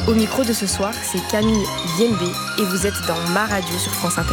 Au micro de ce soir, c'est Camille Yembe et vous êtes dans Ma Radio sur France Inter.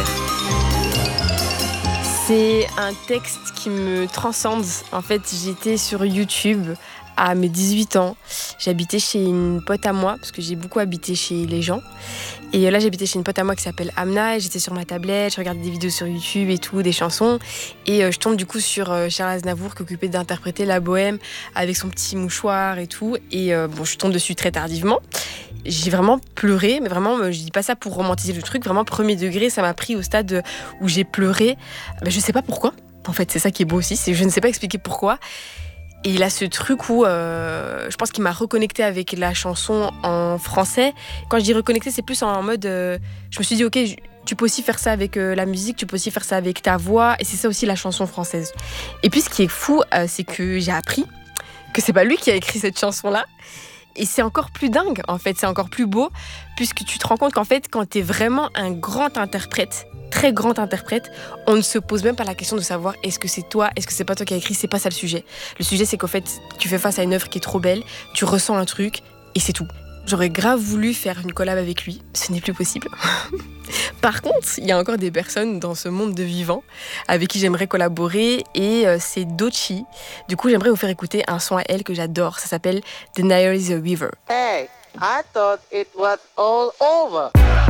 C'est un texte qui me transcende. En fait, j'étais sur YouTube à mes 18 ans. J'habitais chez une pote à moi, parce que j'ai beaucoup habité chez les gens. Et là, j'habitais chez une pote à moi qui s'appelle Amna. Et j'étais sur ma tablette, je regardais des vidéos sur YouTube et tout, des chansons. Et je tombe du coup sur Charles Aznavour qui occupait d'interpréter La Bohème avec son petit mouchoir et tout. Et je tombe dessus très tardivement. J'ai vraiment pleuré, mais vraiment, je dis pas ça pour romantiser le truc. Vraiment, premier degré, ça m'a pris au stade où j'ai pleuré. Je sais pas pourquoi. En fait, c'est ça qui est beau aussi, c'est je ne sais pas expliquer pourquoi. Et il a ce truc où je pense qu'il m'a reconnecté avec la chanson en français. Quand je dis reconnecté, c'est plus en mode... je me suis dit, ok, tu peux aussi faire ça avec la musique, tu peux aussi faire ça avec ta voix. Et c'est ça aussi la chanson française. Et puis ce qui est fou, c'est que j'ai appris que c'est pas lui qui a écrit cette chanson-là. Et c'est encore plus dingue, en fait, c'est encore plus beau, puisque tu te rends compte qu'en fait, quand t'es vraiment un grand interprète, très grand interprète, on ne se pose même pas la question de savoir est-ce que c'est toi, est-ce que c'est pas toi qui as écrit, c'est pas ça le sujet. Le sujet, c'est qu'en fait, tu fais face à une œuvre qui est trop belle, tu ressens un truc, et c'est tout. J'aurais grave voulu faire une collab avec lui, ce n'est plus possible. Par contre, il y a encore des personnes dans ce monde de vivants avec qui j'aimerais collaborer et c'est Doechii. Du coup, j'aimerais vous faire écouter un son à elle que j'adore. Ça s'appelle The Nile is a River. Hey, I thought it was all over.